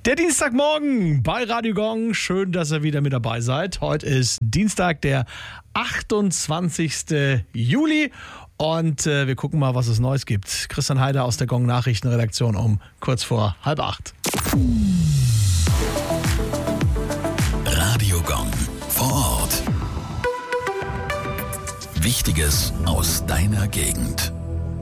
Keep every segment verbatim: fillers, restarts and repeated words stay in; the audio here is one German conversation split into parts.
Der Dienstagmorgen bei Radio Gong. Schön, dass ihr wieder mit dabei seid. Heute ist Dienstag, der achtundzwanzigste Juli. Und äh, wir gucken mal, was es Neues gibt. Christian Heider aus der Gong Nachrichtenredaktion um kurz vor halb acht. Radio Gong vor Ort. Wichtiges aus deiner Gegend.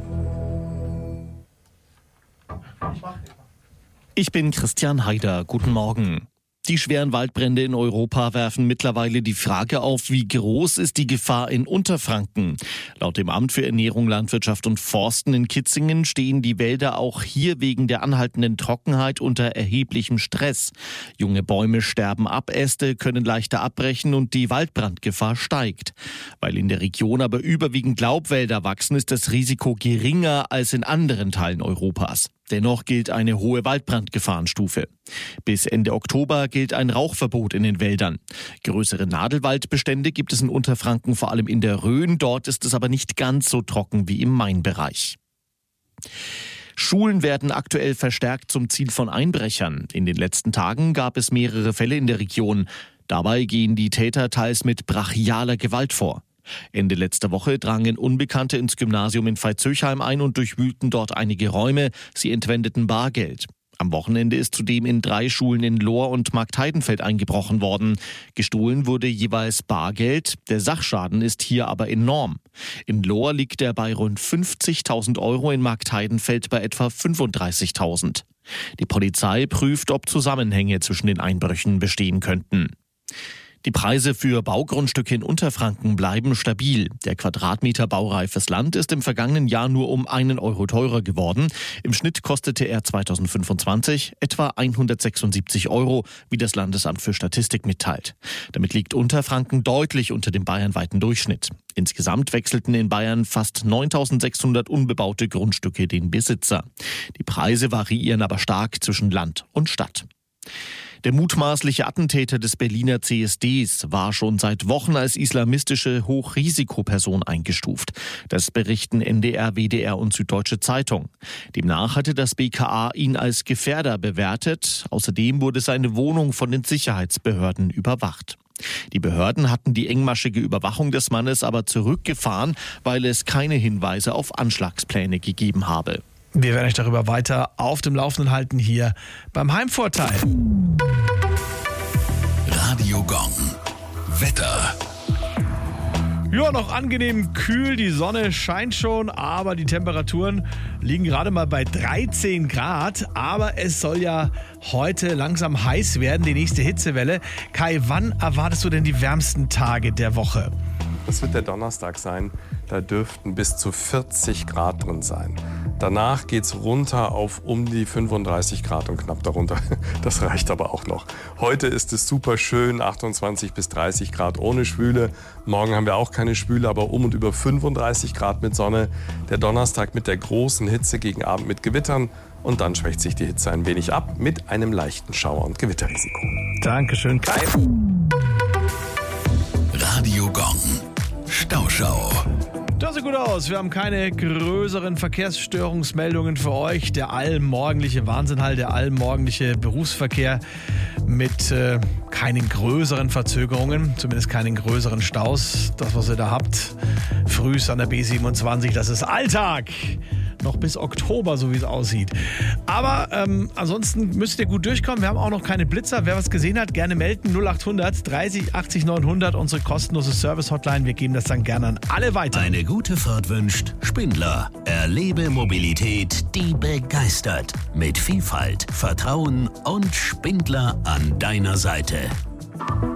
Ich bin Christian Heider. Guten Morgen. Die schweren Waldbrände in Europa werfen mittlerweile die Frage auf, wie groß ist die Gefahr in Unterfranken. Laut dem Amt für Ernährung, Landwirtschaft und Forsten in Kitzingen stehen die Wälder auch hier wegen der anhaltenden Trockenheit unter erheblichem Stress. Junge Bäume sterben ab, Äste können leichter abbrechen und die Waldbrandgefahr steigt. Weil in der Region aber überwiegend Laubwälder wachsen, ist das Risiko geringer als in anderen Teilen Europas. Dennoch gilt eine hohe Waldbrandgefahrenstufe. Bis Ende Oktober gilt ein Rauchverbot in den Wäldern. Größere Nadelwaldbestände gibt es in Unterfranken, vor allem in der Rhön. Dort ist es aber nicht ganz so trocken wie im Mainbereich. Schulen werden aktuell verstärkt zum Ziel von Einbrechern. In den letzten Tagen gab es mehrere Fälle in der Region. Dabei gehen die Täter teils mit brachialer Gewalt vor. Ende letzter Woche drangen Unbekannte ins Gymnasium in Veitshöchheim ein und durchwühlten dort einige Räume. Sie entwendeten Bargeld. Am Wochenende ist zudem in drei Schulen in Lohr und Marktheidenfeld eingebrochen worden. Gestohlen wurde jeweils Bargeld. Der Sachschaden ist hier aber enorm. In Lohr liegt er bei rund fünfzigtausend Euro, in Marktheidenfeld bei etwa fünfunddreißigtausend. Die Polizei prüft, ob Zusammenhänge zwischen den Einbrüchen bestehen könnten. Die Preise für Baugrundstücke in Unterfranken bleiben stabil. Der Quadratmeter baureifes Land ist im vergangenen Jahr nur um einen Euro teurer geworden. Im Schnitt kostete er zweitausendfünfundzwanzig etwa hundertsechsundsiebzig Euro, wie das Landesamt für Statistik mitteilt. Damit liegt Unterfranken deutlich unter dem bayernweiten Durchschnitt. Insgesamt wechselten in Bayern fast neuntausendsechshundert unbebaute Grundstücke den Besitzer. Die Preise variieren aber stark zwischen Land und Stadt. Der mutmaßliche Attentäter des Berliner C S Ds war schon seit Wochen als islamistische Hochrisikoperson eingestuft. Das berichten N D R, W D R und Süddeutsche Zeitung. Demnach hatte das B K A ihn als Gefährder bewertet. Außerdem wurde seine Wohnung von den Sicherheitsbehörden überwacht. Die Behörden hatten die engmaschige Überwachung des Mannes aber zurückgefahren, weil es keine Hinweise auf Anschlagspläne gegeben habe. Wir werden euch darüber weiter auf dem Laufenden halten hier beim Heimvorteil. Radio Gong. Wetter. Ja, noch angenehm kühl, die Sonne scheint schon, aber die Temperaturen liegen gerade mal bei dreizehn Grad. Aber es soll ja heute langsam heiß werden, die nächste Hitzewelle. Kai, wann erwartest du denn die wärmsten Tage der Woche? Das wird der Donnerstag sein. Da dürften bis zu vierzig Grad drin sein. Danach geht es runter auf um die fünfunddreißig Grad und knapp darunter. Das reicht aber auch noch. Heute ist es super schön, achtundzwanzig bis dreißig Grad ohne Schwüle. Morgen haben wir auch keine Schwüle, aber um und über fünfunddreißig Grad mit Sonne. Der Donnerstag mit der großen Hitze gegen Abend mit Gewittern. Und dann schwächt sich die Hitze ein wenig ab mit einem leichten Schauer- und Gewitterrisiko. Dankeschön, Kai. Radio Gong. Stauschau. Das sieht gut aus. Wir haben keine größeren Verkehrsstörungsmeldungen für euch. Der allmorgendliche Wahnsinnhall, der allmorgendliche Berufsverkehr mit äh, keinen größeren Verzögerungen, zumindest keinen größeren Staus. Das, was ihr da habt, frühs an der B siebenundzwanzig, das ist Alltag. Noch bis Oktober, so wie es aussieht. Aber ähm, ansonsten müsst ihr gut durchkommen. Wir haben auch noch keine Blitzer. Wer was gesehen hat, gerne melden. null achthundert dreißig achtzig neunhundert, unsere kostenlose Service-Hotline. Wir geben das dann gerne an alle weiter. Eine gute Fahrt wünscht Spindler. Erlebe Mobilität, die begeistert. Mit Vielfalt, Vertrauen und Spindler an deiner Seite.